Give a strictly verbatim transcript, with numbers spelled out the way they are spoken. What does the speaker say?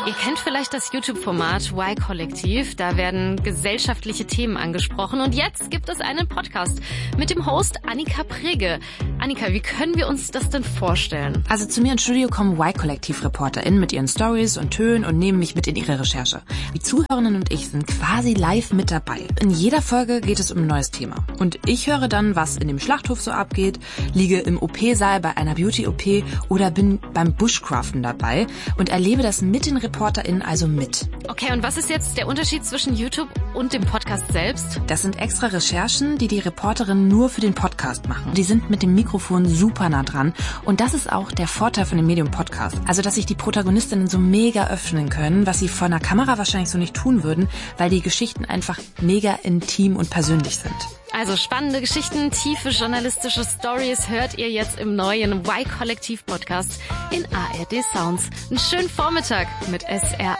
Ihr kennt vielleicht das YouTube-Format Y-Kollektiv. Da werden gesellschaftliche Themen angesprochen. Und jetzt gibt es einen Podcast mit dem Host Annika Prege. Annika, wie können wir uns das denn vorstellen? Also zu mir ins Studio kommen Y-Kollektiv-ReporterInnen mit ihren Stories und Tönen und nehmen mich mit in ihre Recherche. Die Zuhörerinnen und ich sind quasi live mit dabei. In jeder Folge geht es um ein neues Thema. Und ich höre dann, was in dem Schlachthof so abgeht, liege im O P-Saal bei einer Beauty-O P oder bin beim Bushcraften dabei und erlebe das mit den ReporterInnen also mit. Okay, und was ist jetzt der Unterschied zwischen YouTube und dem Podcast selbst? Das sind extra Recherchen, die die Reporterinnen nur für den Podcast machen. Die sind mit dem Mikrofon super nah dran. Und das ist auch der Vorteil von dem Medium Podcast. Also, dass sich die Protagonistinnen so mega öffnen können, was sie vor einer Kamera wahrscheinlich so nicht tun würden, weil die Geschichten einfach mega intim und persönlich sind. Also spannende Geschichten, tiefe journalistische Stories hört ihr jetzt im neuen Y-Kollektiv-Podcast in A R D Sounds. Einen schönen Vormittag mit S R